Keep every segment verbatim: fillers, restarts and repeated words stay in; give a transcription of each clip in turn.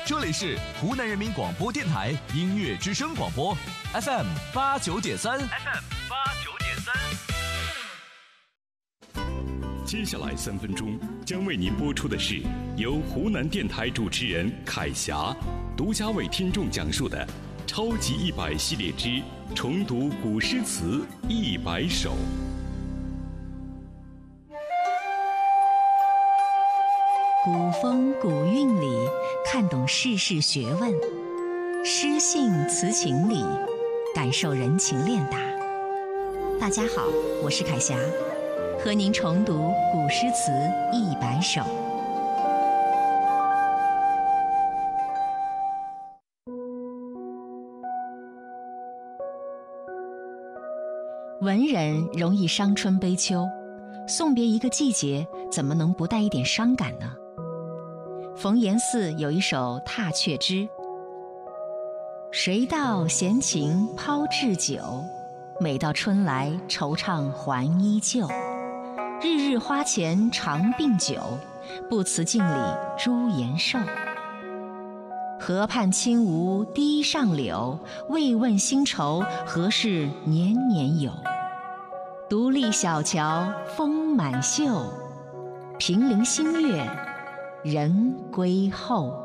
这里是湖南人民广播电台音乐之声广播 F M 八九点三 F M 八九点三。 接下来三分钟将为您播出的是由湖南电台主持人凯霞独家为听众讲述的超级一百系列之重读古诗词一百首。 古风古韵里看懂世事学问，诗性词情里感受人情练达。大家好，我是凯霞，和您重读古诗词一百首。文人容易伤春悲秋，送别一个季节，怎么能不带一点伤感呢？冯延巳有一首《踏却之》：谁道闲情抛掷酒，每到春来惆怅还依旧。日日花前常并酒，不辞镜里朱颜瘦。河畔轻吴堤上柳，未问新愁何事年年有。独立小桥风满袖，平林新月人归后。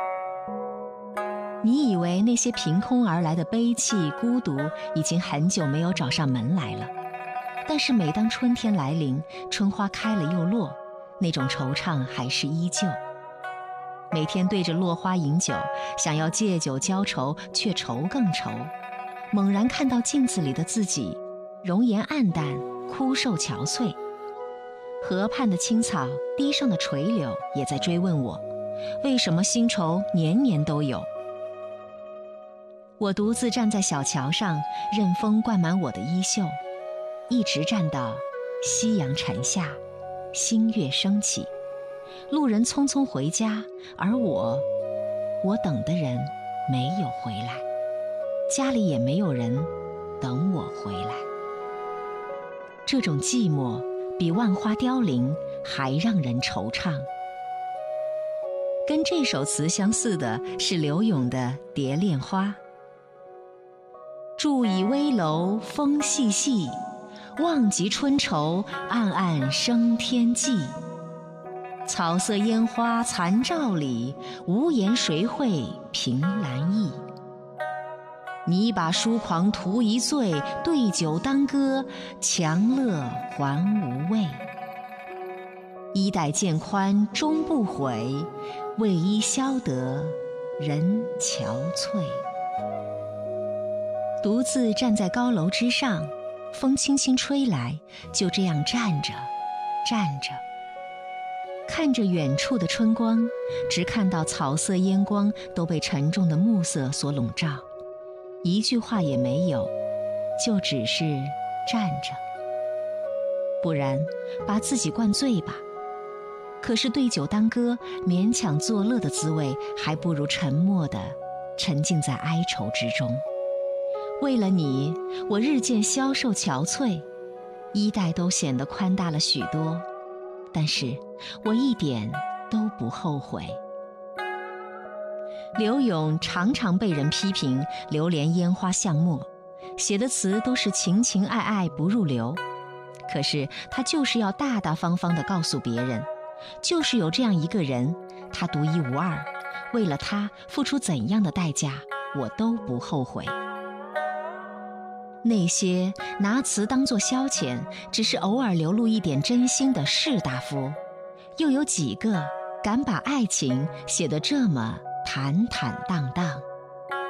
你以为那些凭空而来的悲戚孤独已经很久没有找上门来了，但是每当春天来临，春花开了又落，那种惆怅还是依旧。每天对着落花饮酒，想要借酒浇愁，却愁更愁。猛然看到镜子里的自己，容颜暗淡，枯瘦憔悴。河畔的青草，堤上的垂柳也在追问我，为什么新愁年年都有。我独自站在小桥上，任风灌满我的衣袖，一直站到夕阳沉下，新月升起。路人匆匆回家，而我我等的人没有回来，家里也没有人等我回来。这种寂寞比万花凋零还让人惆怅。跟这首词相似的是柳永的《蝶恋花》：住以危楼风细细，望极春愁暗暗生天际。草色烟花残照里，无言谁会凭栏意。你把疏狂图一醉，对酒当歌，强乐还无味。衣带渐宽终不悔，为伊消得人憔悴。独自站在高楼之上，风轻轻吹来，就这样站着站着，看着远处的春光，只看到草色烟光都被沉重的暮色所笼罩，一句话也没有，就只是站着。不然把自己灌醉吧，可是对酒当歌，勉强作乐的滋味，还不如沉默地沉浸在哀愁之中。为了你，我日渐消瘦憔悴，衣带都显得宽大了许多，但是我一点都不后悔。柳永常常被人批评流连烟花巷陌，写的词都是情情爱爱不入流，可是他就是要大大方方地告诉别人，就是有这样一个人，他独一无二，为了他付出怎样的代价，我都不后悔。那些拿词当作消遣，只是偶尔流露一点真心的士大夫，又有几个敢把爱情写得这么坦坦荡荡？